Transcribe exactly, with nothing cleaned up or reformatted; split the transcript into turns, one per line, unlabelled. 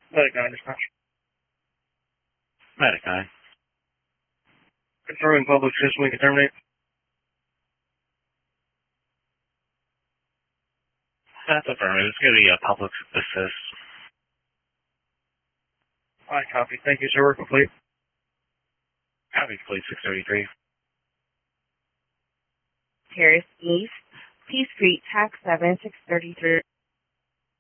Medic nine dispatch.
Medic nine.
Confirming public assist, we can terminate.
That's affirmative. It's going to be a public assist.
I copy. Thank you, sir. We're complete.
Copy, Fleet six thirty-three.
Terrace East, P Street, Tax seven, six thirty-three.